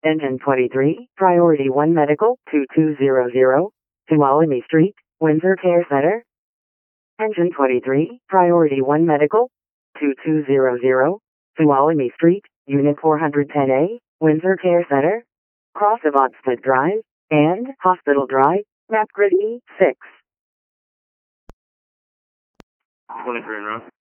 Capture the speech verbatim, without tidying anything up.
Engine twenty-three, Priority one Medical, two two zero zero, Tuolumne Street, Windsor Care Center. Engine twenty-three, Priority one Medical, two two zero zero, Tuolumne Street, Unit four ten A, Windsor Care Center. Cross of Oxford Drive, and Hospital Drive, map grid E six. twenty-three in row.